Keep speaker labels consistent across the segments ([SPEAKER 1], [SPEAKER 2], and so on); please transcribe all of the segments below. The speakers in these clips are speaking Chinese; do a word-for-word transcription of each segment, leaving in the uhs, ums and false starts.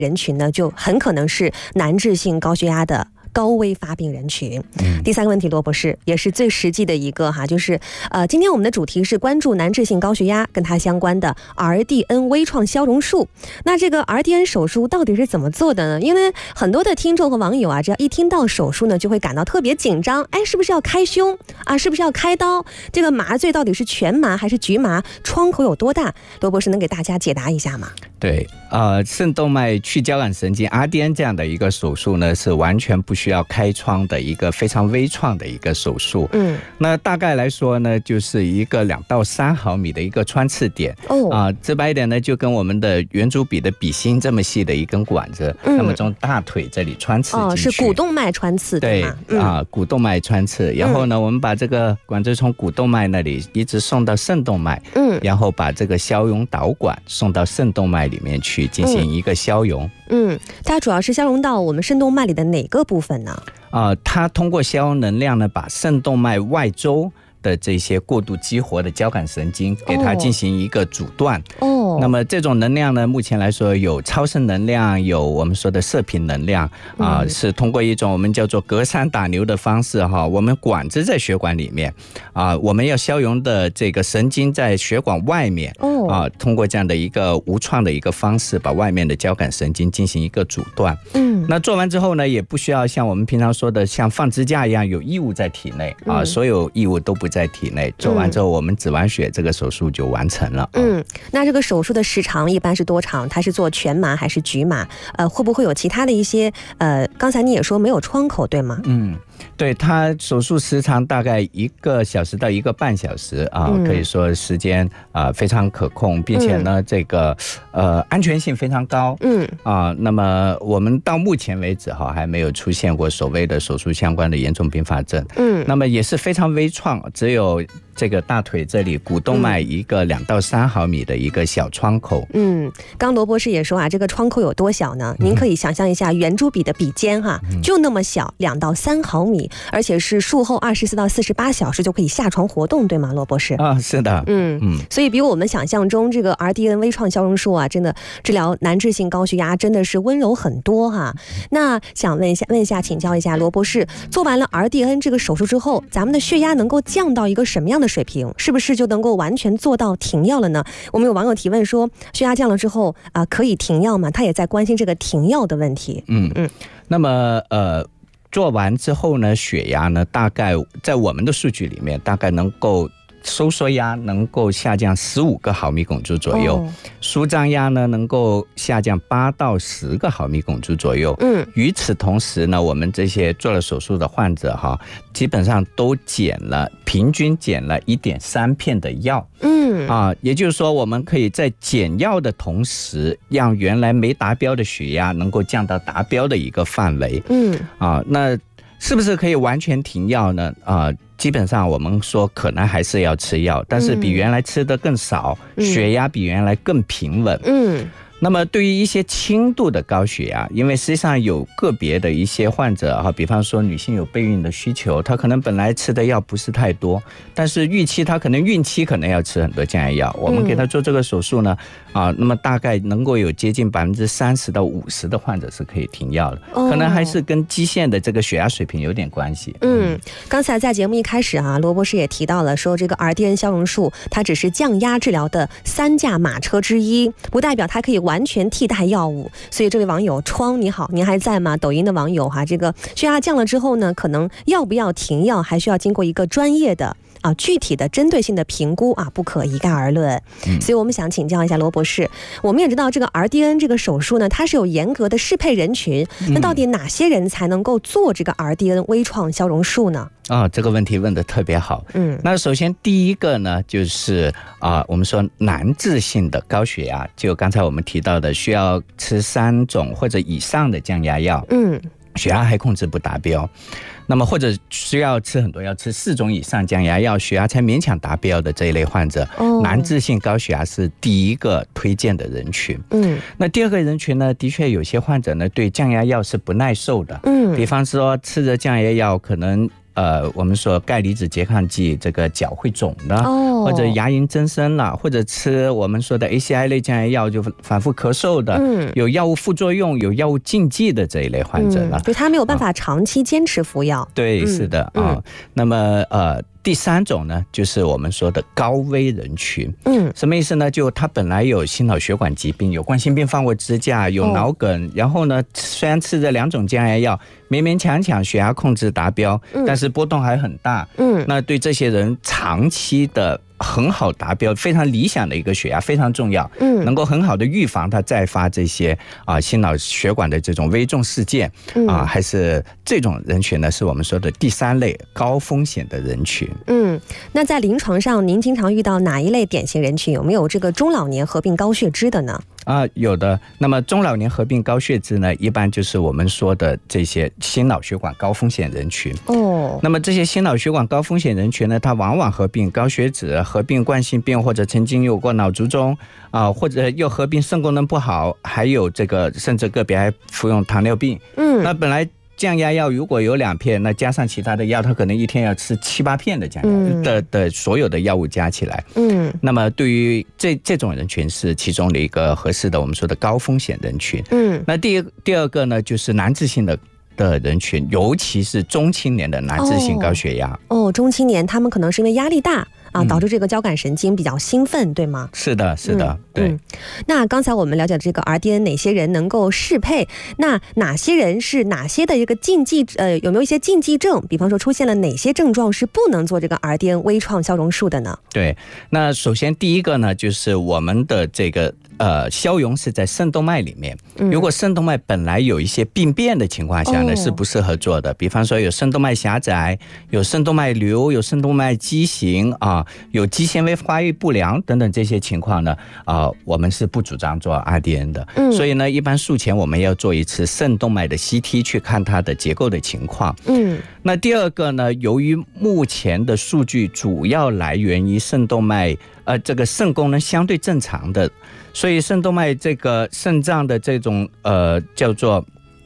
[SPEAKER 1] 人群呢，就很可能是难治性高血压的高危发病人群。嗯、第三个问题，罗博士也是最实际的一个哈，就是呃，今天我们的主题是关注难治性高血压跟它相关的 R D N 微创消融术。那这个 R D N 手术到底是怎么做的呢？因为很多的听众和网友啊，只要一听到手术呢，就会感到特别紧张，哎，是不是要开胸啊？是不是要开刀？这个麻醉到底是全麻还是局麻？窗口有多大？罗博士能给大家解答一下吗？
[SPEAKER 2] 对，呃，肾动脉去交感神经 R D N 这样的一个手术呢，是完全不需要开窗的一个非常微创的一个手术。嗯，那大概来说呢，就是一个两到三毫米的一个穿刺点。哦，啊、呃，直白一点呢，就跟我们的圆珠笔的笔芯这么细的一根管子，嗯、那么从大腿这里穿刺进去。哦，是股动脉穿刺，对吗？对啊、嗯，股动脉穿刺。然后呢，嗯、我们把这个管子从股动脉那里一直送到肾动脉，嗯，然后把这个消融导管送到肾动脉里面去进行一个消融。
[SPEAKER 1] 嗯，它主要是消融到我们肾动脉里的哪个部分呢？
[SPEAKER 2] 啊、呃，它通过消融能量呢，把肾动脉外周的这些过度激活的交感神经给它进行一个阻断。哦，那么这种能量呢，目前来说有超声能量，有我们说的射频能量啊、呃嗯，是通过一种我们叫做隔山打牛的方式哈，我们管子在血管里面啊、呃，我们要消融的这个神经在血管外面哦啊、呃，通过这样的一个无创的一个方式，把外面的交感神经进行一个阻断。嗯，那做完之后呢，也不需要像我们平常说的像放支架一样有异物在体内啊、呃，所有异物都不在体内。做完之后，我们止完血，这个手术就完成了。
[SPEAKER 1] 嗯，那这个手术的时长一般是多长？它是做全麻还是局麻？呃，会不会有其他的一些呃？刚才你也说没有窗口，对吗？
[SPEAKER 2] 嗯，对，它手术时长大概一个小时到一个半小时啊、嗯，可以说时间啊、呃、非常可控，并且呢，嗯、这个呃安全性非常高。嗯啊，那么我们到目前为止哈还没有出现过所谓的手术相关的严重并发症。嗯，那么也是非常微创，只有这个大腿这里股动脉一个两到三毫米的一个小窗口。嗯，
[SPEAKER 1] 刚罗博士也说啊，这个窗口有多小呢？您可以想象一下圆珠笔的笔尖哈，嗯、就那么小，两到三毫米，而且是术后二十四到四十八小时就可以下床活动，对吗，罗博士？
[SPEAKER 2] 啊，是的。
[SPEAKER 1] 嗯嗯，所以比我们想象中这个 R D N 微创消融术啊，真的治疗难治性高血压真的是温柔很多哈。那想问一下，问一下，请教一下罗博士，做完了 R D N 这个手术之后，咱们的血压能够降到一个什么样的水平？是不是就能够完全做到停药了呢？我们有网友提问说，血压降了之后啊、呃，可以停药吗？他也在关心这个停药的问题。
[SPEAKER 2] 嗯嗯，那么呃。做完之后呢，血压呢，大概在我们的数据里面，大概能够收缩压能够下降十五个毫米汞柱左右，哦、舒张压呢能够下降八到十个毫米汞柱左右。嗯，与此同时呢，我们这些做了手术的患者哈，基本上都减了，平均减了一点三片的药。嗯，啊，也就是说，我们可以在减药的同时，让原来没达标的血压能够降到达标的一个范围。嗯，啊，那是不是可以完全停药呢？啊？基本上我们说可能还是要吃药，但是比原来吃的更少，嗯、血压比原来更平稳。嗯，那么对于一些轻度的高血压，因为实际上有个别的一些患者哈，比方说女性有备孕的需求，她可能本来吃的药不是太多，但是预期她可能孕期可能要吃很多降压药，我们给她做这个手术呢，啊，那么大概能够有接近百分之三十到五十的患者是可以停药的，哦、可能还是跟基线的这个血压水平有点关系。
[SPEAKER 1] 嗯，刚才在节目一开始啊，罗博士也提到了说，这个 R D N 消融术它只是降压治疗的三驾马车之一，不代表它可以完全替代药物。所以这位网友窗你好，您还在吗？抖音的网友哈，这个血压降了之后呢，可能要不要停药，还需要经过一个专业的啊，具体的针对性的评估啊，不可一概而论。嗯、所以我们想请教一下罗博士，我们也知道这个 R D N 这个手术呢，它是有严格的适配人群，那到底哪些人才能够做这个 R D N 微创消融术呢？
[SPEAKER 2] 啊、哦，这个问题问得特别好。嗯，那首先第一个呢，就是啊、呃，我们说难治性的高血压，就刚才我们提到的，需要吃三种或者以上的降压药。嗯。血压还控制不达标，那么或者需要吃很多，要吃四种以上降压药，血压才勉强达标的这一类患者，哦、难治性高血压是第一个推荐的人群。嗯，那第二个人群呢，的确有些患者呢对降压药是不耐受的。嗯，比方说吃着降压药可能。 呃，我们说钙离子拮抗剂，这个脚会肿的，
[SPEAKER 1] 哦，
[SPEAKER 2] 或者牙龈增生了，或者吃我们说的 A C I 类降压药就反复咳嗽的，嗯，有药物副作用、有药物禁忌的这一类患者呢，
[SPEAKER 1] 嗯、就他没有办法长期坚持服药。啊、
[SPEAKER 2] 对，是的啊、嗯哦。那么呃。第三种呢，就是我们说的高危人群。嗯，什么意思呢？就他本来有心脑血管疾病，有冠心病放过支架，有脑梗，哦、然后呢，虽然吃这两种降压药，勉勉强强血压控制达标，嗯、但是波动还很大。嗯，那对这些人长期的很好达标，非常理想的一个血压非常重要。嗯，能够很好的预防他再发这些啊心脑血管的这种危重事件。嗯、啊，还是这种人群呢，是我们说的第三类高风险的人群。
[SPEAKER 1] 嗯，那在临床上，您经常遇到哪一类典型人群？有没有这个中老年合并高血脂的呢？
[SPEAKER 2] 啊，有的。那么中老年合并高血脂呢，一般就是我们说的这些心脑血管高风险人群。哦，那么这些心脑血管高风险人群呢，它往往合并高血脂、合并冠心病，或者曾经有过脑卒中啊，或者又合并肾功能不好，还有这个甚至个别还服用糖尿病。嗯，那本来降压药如果有两片，那加上其他的药，他可能一天要吃七八片的降压、嗯、的的所有的药物加起来。嗯，那么对于这这种人群是其中的一个合适的我们说的高风险人群。嗯，那第一第二个呢，就是难治性的的人群，尤其是中青年的难治性高血压。
[SPEAKER 1] 哦，哦中青年他们可能是因为压力大。啊，导致这个交感神经比较兴奋，对吗？
[SPEAKER 2] 是的，是的，嗯、对、嗯。
[SPEAKER 1] 那刚才我们了解这个 R D N 哪些人能够适配？那哪些人是哪些的一个禁忌？呃，有没有一些禁忌症？比方说出现了哪些症状是不能做这个 R D N 微创消融术的呢？
[SPEAKER 2] 对，那首先第一个呢，就是我们的这个呃消融是在肾动脉里面。如果肾动脉本来有一些病变的情况下呢，嗯、是不适合做的。比方说有肾动脉狭窄、有肾动脉瘤、有肾动脉畸形啊。有肌纤维发育不良等等这些情况呢，啊、呃，我们是不主张做 R D N 的。嗯，所以呢，一般术前我们要做一次肾动脉的 C T， 去看它的结构的情况。嗯，那第二个呢，由于目前的数据主要来源于肾动脉，呃，这个肾功能相对正常的，所以肾动脉这个肾脏的这种呃叫做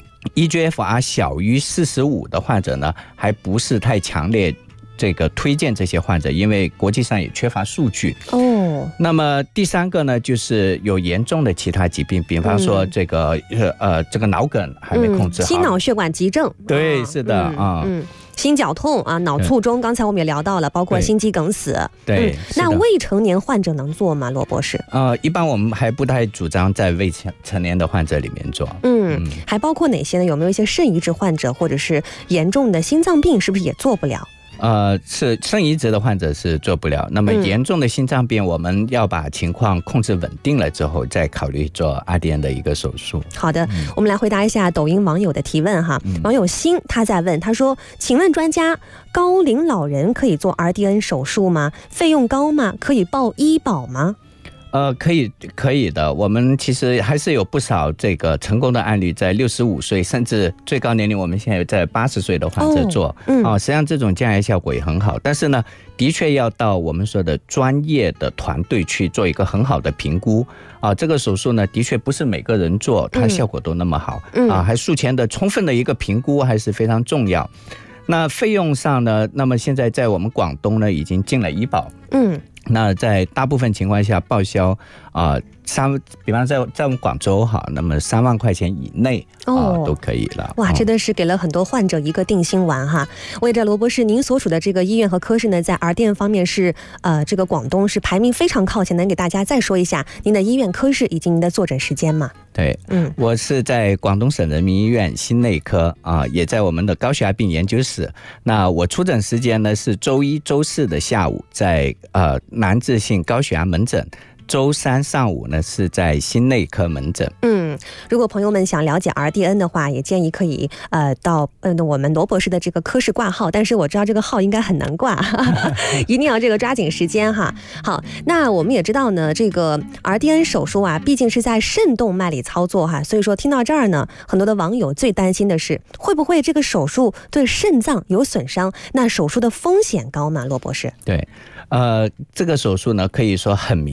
[SPEAKER 2] E G F R 小于四十五的患者呢，还不是太强烈。这个推荐这些患者，因为国际上也缺乏数据哦。那么第三个呢，就是有严重的其他疾病，比方说这个、嗯、呃这个脑梗还没控制好，
[SPEAKER 1] 嗯、心脑血管急症，
[SPEAKER 2] 对，是的啊。
[SPEAKER 1] 嗯嗯心绞痛啊，脑卒中，刚才我们也聊到了，包括心肌梗死。
[SPEAKER 2] 对，嗯、
[SPEAKER 1] 那未成年患者能做吗，罗博士？
[SPEAKER 2] 呃，一般我们还不太主张在未成年的患者里面做。
[SPEAKER 1] 嗯，嗯还包括哪些呢？有没有一些肾移植患者，或者是严重的心脏病，是不是也做不了？
[SPEAKER 2] 呃，是肾移植的患者是做不了。那么严重的心脏病，我们要把情况控制稳定了之后，再考虑做 R D N 的一个手术。
[SPEAKER 1] 好的，嗯、我们来回答一下抖音网友的提问哈。嗯、网友星他在问，他说：“请问专家，高龄老人可以做 R D N 手术吗？费用高吗？可以报医保吗？”
[SPEAKER 2] 呃，可以，可以的。我们其实还是有不少这个成功的案例，在六十五岁，甚至最高年龄，我们现在在八十岁的患者做。哦，嗯、啊，实际上这种降压效果也很好，但是呢，的确要到我们说的专业的团队去做一个很好的评估。啊，这个手术呢，的确不是每个人做，它效果都那么好。嗯、啊，还术前的充分的一个评估还是非常重要。那费用上呢，那么现在在我们广东呢，已经进了医保。嗯。那在大部分情况下报销啊、呃，三，比方在在我们广州哈，那么三万块钱以内啊、哦呃、都可以了。
[SPEAKER 1] 哇，真的是给了很多患者一个定心丸哈。为着罗博士，您所属的这个医院和科室呢，在 R D N 方面是呃这个广东是排名非常靠前，能给大家再说一下您的医院科室以及您的坐诊时间吗？
[SPEAKER 2] 对，嗯，我是在广东省人民医院心内科啊，也在我们的高血压病研究室。那我出诊时间呢是周一、周四的下午在呃难治性高血压门诊。周三上午呢是在心内科门诊。嗯，
[SPEAKER 1] 如果朋友们想了解 R D N 的话，也建议可以呃到呃我们罗博士的这个科室挂号，但是我知道这个号应该很难挂，一定要这个抓紧时间哈。好，那我们也知道呢，这个 R D N 手术啊，毕竟是在肾动脉里操作哈，所以说听到这儿呢，很多的网友最担心的是会不会这个手术对肾脏有损伤？那手术的风险高吗？罗博士？
[SPEAKER 2] 对。呃，这个手术呢，可以说很明确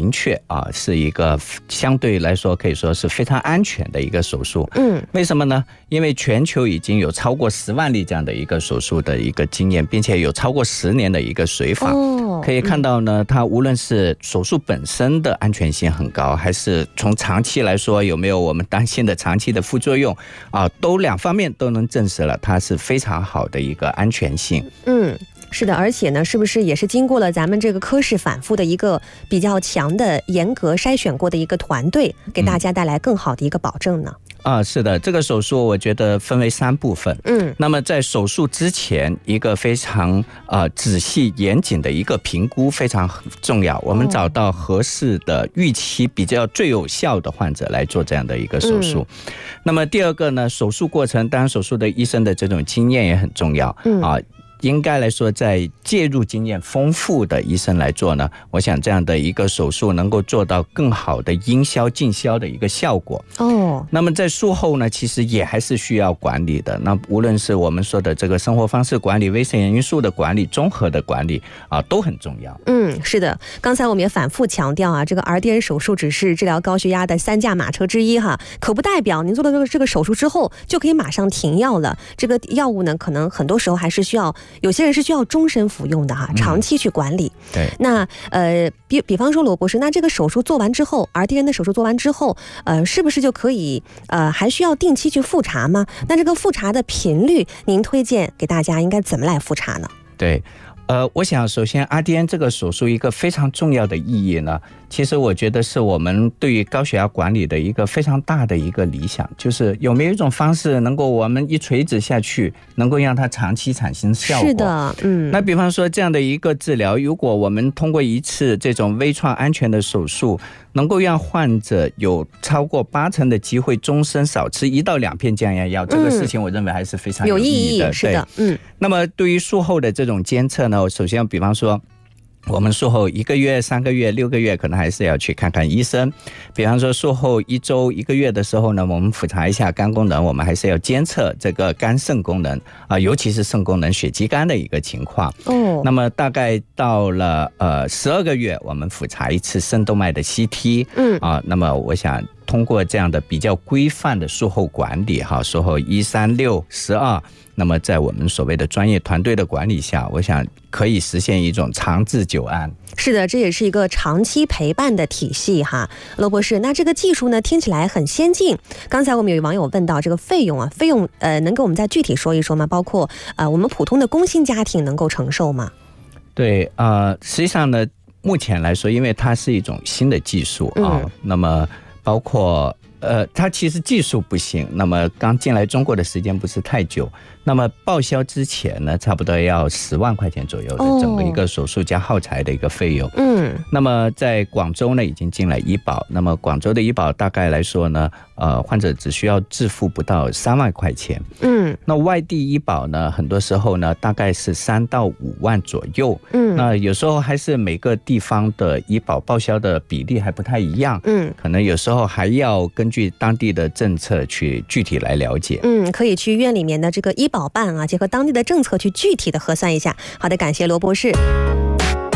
[SPEAKER 2] 啊，是一个相对来说可以说是非常安全的一个手术。
[SPEAKER 1] 嗯，
[SPEAKER 2] 为什么呢？因为全球已经有超过十万例这样的一个手术的一个经验，并且有超过十年的一个随访。哦，可以看到呢，它无论是手术本身的安全性很高，还是从长期来说有没有我们担心的长期的副作用啊，都两方面都能证实了它是非常好的一个安全性。
[SPEAKER 1] 嗯，是的，而且呢，是不是也是经过了咱们这个科室反复的一个比较强的严格筛选过的一个团队，给大家带来更好的一个保证呢？
[SPEAKER 2] 啊，是的，这个手术我觉得分为三部分。
[SPEAKER 1] 嗯，
[SPEAKER 2] 那么在手术之前，一个非常呃仔细严谨的一个评估非常重要。我们找到合适的、预期比较最有效的患者来做这样的一个手术。嗯、那么第二个呢，手术过程，当然手术的医生的这种经验也很重要。嗯啊。应该来说，在介入经验丰富的医生来做呢，我想这样的一个手术能够做到更好的阴消尽消的一个效果。哦，那么在术后呢，其实也还是需要管理的。那无论是我们说的这个生活方式管理、危险因素的管理、综合的管理啊，都很重要。
[SPEAKER 1] 嗯，是的，刚才我们也反复强调啊，这个 R D N 手术只是治疗高血压的三驾马车之一哈，可不代表您做了这个这个手术之后就可以马上停药了。这个药物呢，可能很多时候还是需要。有些人是需要终身服用的哈，长期去管理。
[SPEAKER 2] 嗯、对，
[SPEAKER 1] 那呃，比比方说罗博士，那这个手术做完之后 ，R D N 的手术做完之后，呃，是不是就可以呃，还需要定期去复查吗？那这个复查的频率，您推荐给大家应该怎么来复查呢？
[SPEAKER 2] 对。呃，我想首先 R D N 这个手术一个非常重要的意义呢，其实我觉得是我们对于高血压管理的一个非常大的一个理想，就是有没有一种方式能够我们一锤子下去，能够让它长期产生效果。
[SPEAKER 1] 是的，嗯。
[SPEAKER 2] 那比方说这样的一个治疗，如果我们通过一次这种微创安全的手术，能够让患者有超过八成的机会终身少吃一到两片降压药，嗯、这个事情我认为还是非常有意义的。
[SPEAKER 1] 有意义，是的，嗯。
[SPEAKER 2] 那么对于术后的这种监测呢，首先比方说我们术后一个月、三个月、六个月，可能还是要去看看医生。比方说术后一周、一个月的时候呢，我们复查一下肝功能，我们还是要监测这个肝肾功能啊，尤其是肾功能、血肌酐的一个情况。哦。那么大概到了呃十二个月，我们复查一次肾动脉的 C T。嗯。啊，那么我想通过这样的比较规范的术后管理，哈，术后一、三、六、十二。那么在我们所谓的专业团队的管理下，我想可以实现一种长治久安。
[SPEAKER 1] 是的，这也是一个长期陪伴的体系哈。罗博士，那这个技术呢听起来很先进。刚才我们有网友问到这个费用啊，费用呃能给我们再具体说一说吗？包括呃我们普通的工薪家庭能够承受吗？
[SPEAKER 2] 对，呃，实际上呢，目前来说，因为它是一种新的技术啊，嗯、那么包括。呃，它其实技术不行，那么刚进来中国的时间不是太久，那么报销之前呢，差不多要十万块钱左右的整个一个手术加耗材的一个费用。嗯，那么在广州呢，已经进了医保，那么广州的医保大概来说呢，呃，患者只需要自付不到三万块钱。嗯，那外地医保呢，很多时候呢，大概是三到五万左右。嗯，那有时候还是每个地方的医保报销的比例还不太一样。嗯，可能有时候还要根据当地的政策去具体来了解。
[SPEAKER 1] 嗯，可以去院里面的这个医保办啊，结合当地的政策去具体的核算一下。好的，感谢罗博士。